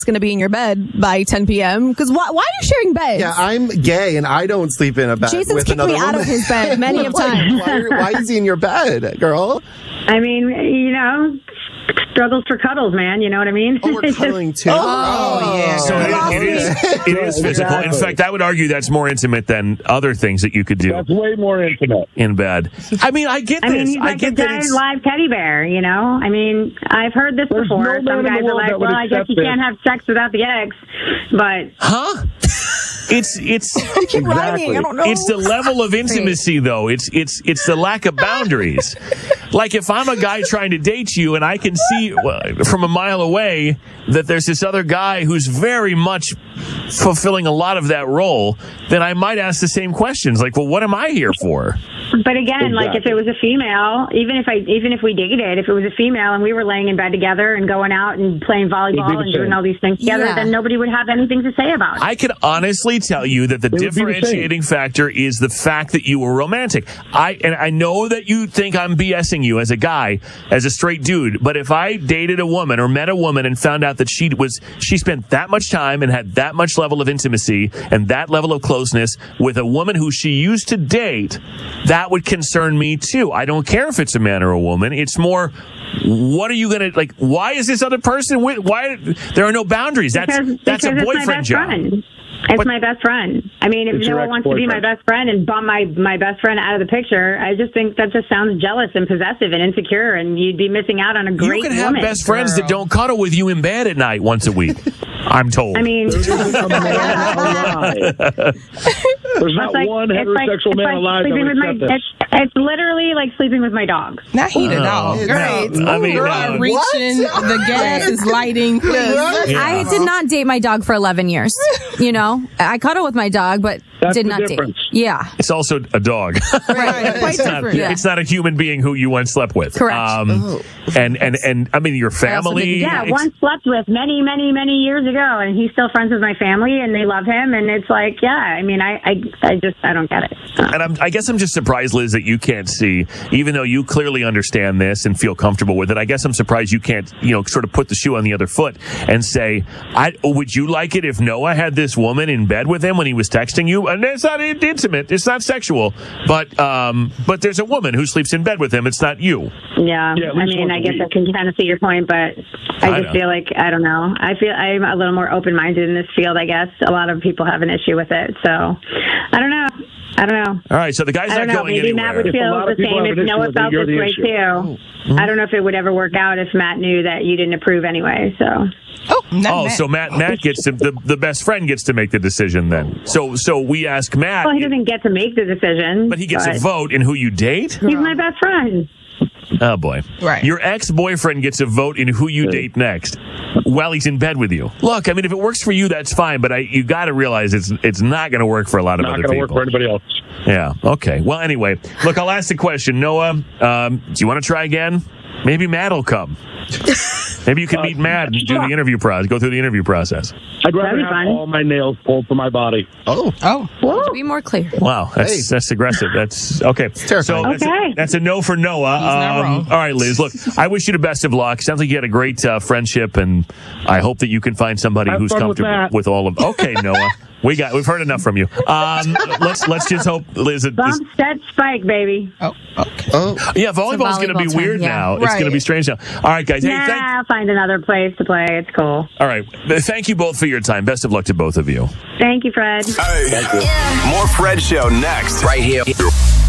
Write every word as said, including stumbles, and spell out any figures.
going to be in your bed by ten p.m. Because why, why are you sharing beds? Yeah, I'm gay and I don't sleep in a bed Jason's with kicked another me out woman. of his bed many of times. why, why is he in your bed, girl? I mean, you know, struggles for cuddles, man. You know what I mean? Oh, we're cuddling too. Oh, yeah. So it, it is it is physical. In fact, I would argue that's more intimate than other things that you could do That's way more intimate. in bed. I mean, I get I this. mean, he's I like a get that. giant it's- live teddy bear, you know? I mean, I've heard this There's before. no man Some in the guys are world like, that would well, I guess accept you this. can't have sex without the eggs. But Huh? It's it's Keep rhyming. I don't know. it's the level of intimacy, though. It's it's it's the lack of boundaries. Like if I'm a guy trying to date you and I can see well, from a mile away that there's this other guy who's very much fulfilling a lot of that role, then I might ask the same questions. Like, well, what am I here for? But again, like if it was a female, even if I, even if we dated, if it was a female and we were laying in bed together and going out and playing volleyball and doing all these things together, Yeah. then nobody would have anything to say about it. I can honestly tell you that the would be the same. differentiating factor is the fact that you were romantic. I and I know that you think I'm BSing you as a guy, as a straight dude, but if I dated a woman or met a woman and found out that she was she spent that much time and had that much level of intimacy and that level of closeness with a woman who she used to date, that would concern me too. I don't care if it's a man or a woman. It's more, what are you going to, like, why is this other person with, why, there are no boundaries. That's, because that's because a it's my boyfriend best job. friend. It's But- my best friend. I mean, if It's no your one wants to be my ex-boyfriend. best friend and bump my, my best friend out of the picture, I just think that just sounds jealous and possessive and insecure, and you'd be missing out on a great You can have woman. best friends that don't cuddle with you in bed at night once a week. I'm told. I mean, There's a man alive. There's not it's like, one it's like, heterosexual it's man like alive that sleeping would with my, accept this. it's, it's literally like sleeping with my dog. Not heat at all. No, Great. no, I mean, Girl, no. reaching, the gas is lighting. Please. Yeah. I did not date my dog for eleven years. You know, I cuddle with my dog, but That's did the not difference. date. Yeah. It's also a dog. Right. Quite It's not, different. Yeah. it's not a human being who you once slept with. Correct. Um, and, and, and, I mean, your also family. didn't- Yeah, ex- once slept with many, many, many years ago, and he's still friends with my family, and they love him, and it's like, yeah, I mean, I, I, I just, I don't get it. And I'm, I guess I'm just surprised, Liz, that you can't see, even though you clearly understand this and feel comfortable with it. I guess I'm surprised you can't, you know, sort of put the shoe on the other foot and say, I, would you like it if Noah had this woman in bed with him when he was texting you? And it's not intimate, it's not sexual, but, um, but there's a woman who sleeps in bed with him. It's not you. Yeah, Yeah, at I least mean, once I a guess week. I can kind of see your point, but I, I just know. feel like, I don't know. I feel I'm a little more open-minded in this field, I guess. A lot of people have an issue with it, so I don't know. I don't know. All right, so the guy's I don't not know. going Maybe anywhere. Matt would If a feel lot the of people same have if an issue Noah with it, felt you're this the way issue. too. I don't know if it would ever work out if Matt knew that you didn't approve anyway. So Oh, not Oh, Matt. so Matt Matt gets to the, the best friend gets to make the decision then. So so we ask Matt, well, he doesn't get to make the decision, but he gets but a vote in who you date. He's my best friend. Oh boy, Right. Your ex-boyfriend gets a vote in who you date next while he's in bed with you. Look, I mean, if it works for you, that's fine. But I, you got to realize it's it's not going to work for a lot of Not other going to work people. for anybody else. Yeah. Okay. Well, anyway, look, I'll ask the question, Noah. Um, do you want to try again? Maybe Matt will come. Maybe you can meet Matt and do the interview process. Go through the interview process. I'd rather That'd be have fun. all my nails pulled from my body. Oh, Oh, To be more clear. Wow, that's Hey. that's aggressive. That's okay. terrifying. So that's, Okay. a, that's a no for Noah. Um, not wrong. All right, Liz. Look, I wish you the best of luck. Sounds like you had a great uh, friendship, and I hope that you can find somebody Have who's fun with comfortable Matt. with, all of. Okay, Noah. We got. We've heard enough from you. Um, let's let's just hope, Liz. It, Bump, set, spike, baby. oh, okay. oh, yeah, volleyball's going to be volleyball term, weird yeah. now. It's Right. going to be strange now. All right, guys. Hey, Nah, thank, I'll find another place to play. It's cool. all right. Thank you both for your time. Best of luck to both of you. Thank you, Fred. More Fred Show next. Right here.